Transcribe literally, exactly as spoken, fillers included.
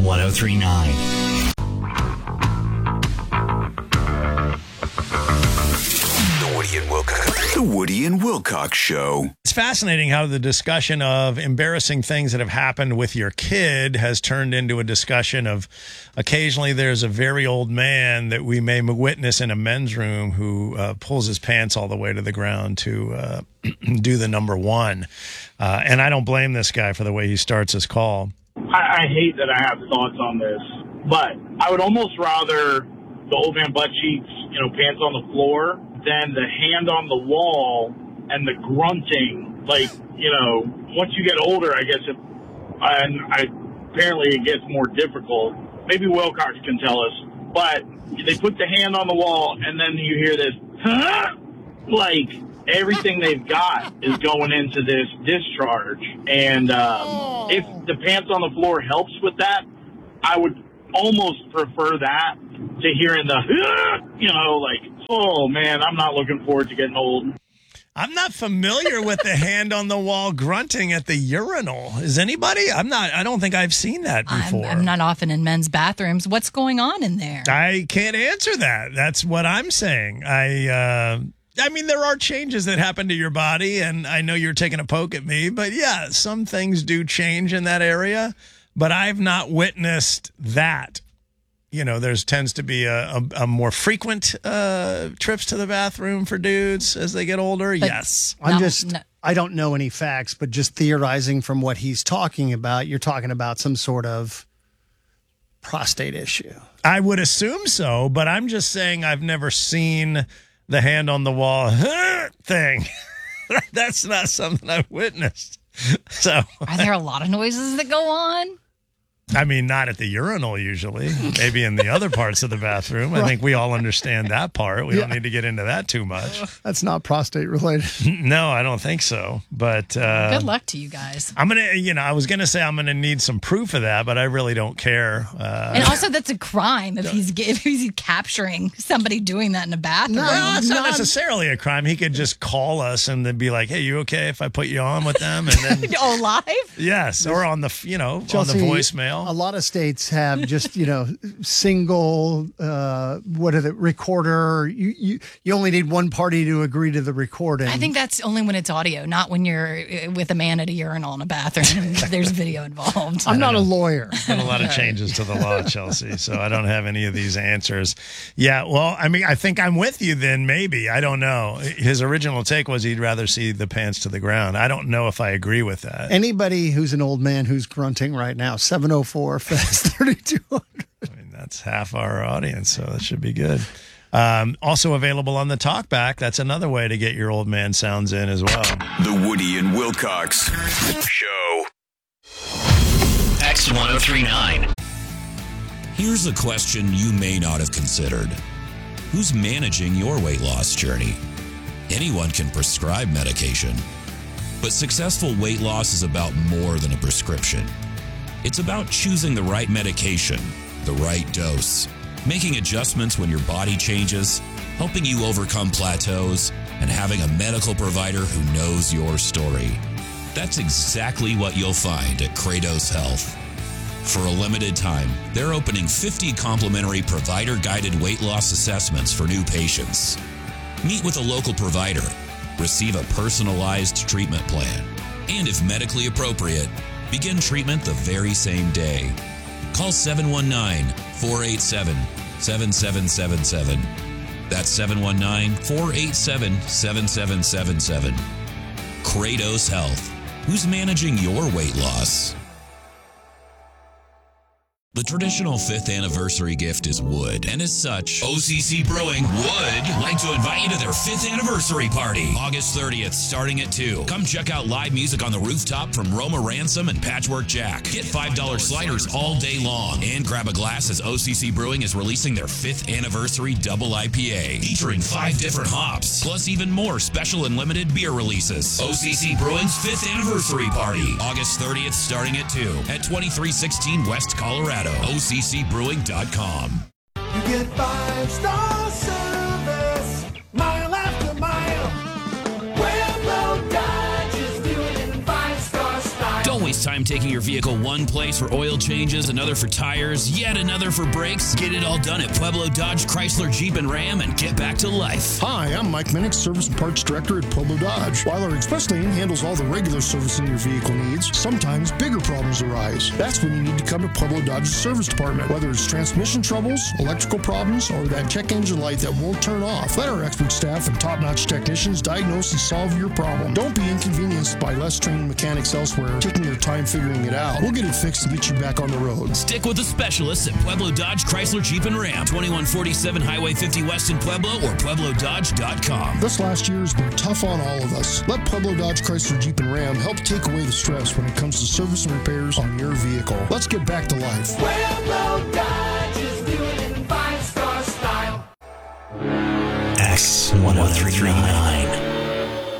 one oh three point nine. The Woody and Wilcox. The Woody and Wilcox Show. It's fascinating how the discussion of embarrassing things that have happened with your kid has turned into a discussion of occasionally there's a very old man that we may witness in a men's room who uh, pulls his pants all the way to the ground to uh, do the number one. Uh, and I don't blame this guy for the way he starts his call. I, I hate that I have thoughts on this, but I would almost rather the old man butt cheeks, you know, pants on the floor, than the hand on the wall and the grunting. Like, you know, once you get older, I guess, it, and I, apparently it gets more difficult. Maybe Wilcox can tell us, but they put the hand on the wall and then you hear this, huh? Like, everything they've got is going into this discharge. And um, oh. if the pants on the floor helps with that, I would almost prefer that to hearing the, you know, like, oh, man, I'm not looking forward to getting old. I'm not familiar with the hand on the wall grunting at the urinal. Is anybody? I'm not. I don't think I've seen that before. I'm, I'm not often in men's bathrooms. What's going on in there? I can't answer that. That's what I'm saying. I, uh, I mean, there are changes that happen to your body, and I know you're taking a poke at me, but yeah, some things do change in that area, but I've not witnessed that. You know, there's tends to be a, a, a more frequent uh, trips to the bathroom for dudes as they get older. But yes. I'm no, just, no. I don't know any facts, but just theorizing from what he's talking about, you're talking about some sort of prostate issue. I would assume so, but I'm just saying I've never seen the hand on the wall thing. That's not something I've witnessed. So, are there a lot of noises that go on? I mean, not at the urinal usually. Maybe in the other parts of the bathroom. I think we all understand that part. We yeah. don't need to get into that too much. That's not prostate related. No, I don't think so. But uh, good luck to you guys. I'm gonna, you know, I was gonna say I'm gonna need some proof of that, but I really don't care. Uh, and also, that's a crime if he's if he's capturing somebody doing that in a bathroom. No, well, it's not necessarily a crime. He could just call us and then be like, "Hey, you okay if I put you on with them?" And then oh, live? Yes, or on the you know Chelsea, on the voicemail. A lot of states have just, you know, single, uh, what are the recorder? You, you you only need one party to agree to the recording. I think that's only when it's audio, not when you're with a man at a urinal in a bathroom. There's video involved. I'm not know. a lawyer. Been a lot of changes to the law, Chelsea, so I don't have any of these answers. Yeah, well, I mean, I think I'm with you then, maybe. I don't know. His original take was he'd rather see the pants to the ground. I don't know if I agree with that. Anybody who's an old man who's grunting right now, seven oh four thirty-two hundred. I mean, that's half our audience, so that should be good. Um, also available on the Talkback. That's another way to get your old man sounds in as well. The Woody and Wilcox Show. X one oh three point nine. Here's a question you may not have considered. Who's managing your weight loss journey? Anyone can prescribe medication, but successful weight loss is about more than a prescription. It's about choosing the right medication, the right dose, making adjustments when your body changes, helping you overcome plateaus, and having a medical provider who knows your story. That's exactly what you'll find at Kratos Health. For a limited time, they're opening fifty complimentary provider-guided weight loss assessments for new patients. Meet with a local provider, receive a personalized treatment plan, and if medically appropriate, begin treatment the very same day. Call seven one nine, four eight seven, seven seven seven seven. That's seven one nine, four eight seven, seven seven seven seven. Kratos Health. Who's managing your weight loss? The traditional fifth anniversary gift is wood, and as such, O C C Brewing would like to invite you to their fifth anniversary party, August thirtieth, starting at two. Come check out live music on the rooftop from Roma Ransom and Patchwork Jack. Get five dollar sliders all day long, and grab a glass as O C C Brewing is releasing their fifth anniversary double I P A, featuring five different hops, plus even more special and limited beer releases. O C C Brewing's fifth anniversary party, August thirtieth, starting at two, at twenty-three sixteen West Colorado. O C C brewing dot com. You get five-star service, mile after mile. Pueblo Dodge is doing it in five-star style. Don't waste time Time taking your vehicle one place for oil changes, another for tires, yet another for brakes? Get it all done at Pueblo Dodge, Chrysler, Jeep, and Ram and get back to life. Hi, I'm Mike Minnick, Service and Parts Director at Pueblo Dodge. While our express lane handles all the regular servicing your vehicle needs, sometimes bigger problems arise. That's when you need to come to Pueblo Dodge's service department. Whether it's transmission troubles, electrical problems, or that check engine light that won't turn off, let our expert staff and top-notch technicians diagnose and solve your problem. Don't be inconvenienced by less trained mechanics elsewhere taking their time figuring it out. We'll get it fixed and get you back on the road. Stick with the specialists at Pueblo Dodge, Chrysler, Jeep, and Ram. twenty-one forty-seven Highway fifty West in Pueblo or Pueblo Dodge dot com. This last year has been tough on all of us. Let Pueblo Dodge, Chrysler, Jeep, and Ram help take away the stress when it comes to service and repairs on your vehicle. Let's get back to life. Pueblo Dodge is doing it in five-star style. X one oh three nine.